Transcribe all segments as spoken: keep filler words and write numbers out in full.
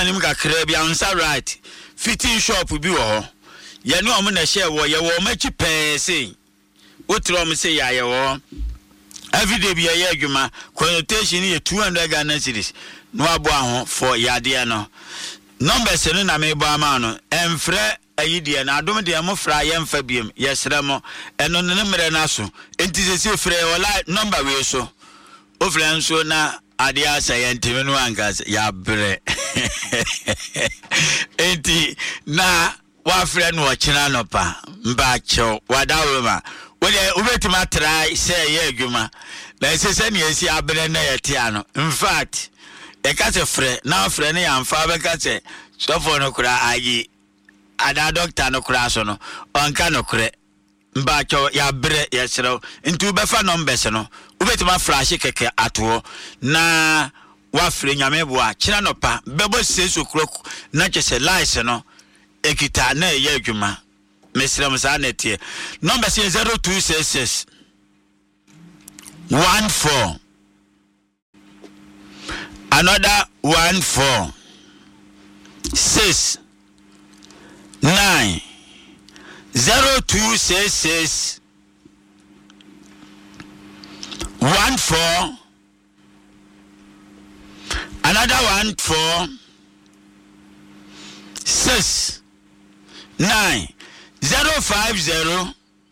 anim kakra bi ansa right fitting shop bi wo ho ye ne omo na share wo ye wo machi pɛ sei wotro omo sei ya ye wo every day bi ye adwuma consultation ye two hundred Ghana cedis no abo aho for yade no numbers no na me bo ama no emfrɛ ayidie na adom de mo fra ye mfa biem yesrɛ mo eno ne mre na so enti se se frɛ wala number we so o frɛ nso na adia sayentime no angas ya bre enti na wa frɛ no ochina no pa mba chew wadawo ma wode obetima try say ye adwuma na se se ne esi abre na yete ano in fact e ka se frɛ na frɛ ne ya mfa be ka se sofo no kura ayi ada doctor no kura so no onka no kure mba chew ya bre yesrew nti ubefa numbers no ubetima flash keke ato na wa frɛ nyame boa kira no pa bebo seso krok na chese lies no ekita na ye adwuma mesrem sa na tie number zero two six six one four another one four six nine zero two six six one four another one four six nine zero five zero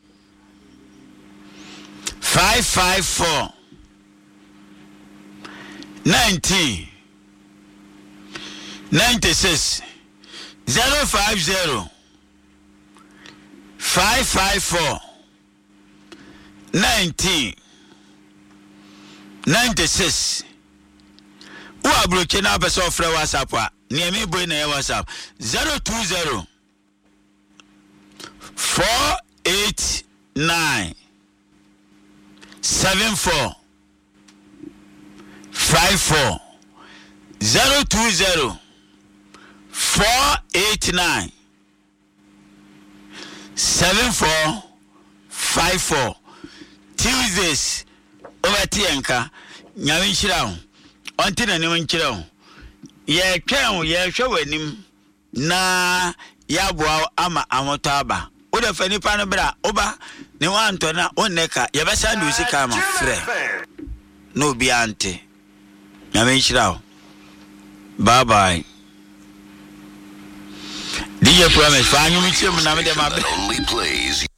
five five four nineteen ninety six zero five zero five five four nineteen ninety six. Who are broken up as of WhatsApp? Near me, boy, na WhatsApp zero two zero four eight nine seven four five four zero two zero four eight nine seven four five four. Tuesdays over Tienka nyame nhyira ho onti na nim nkyira ho ye twɛn ye hwɛ w'anim na ya boa ama amoto aba wo da fa nipa no bra oba ne wanto na oneka ye bɛsa ndu sika ma frɛ no bi ante nyame nhyira ho bye bye D J Promise fa anyum kyem na me dem abe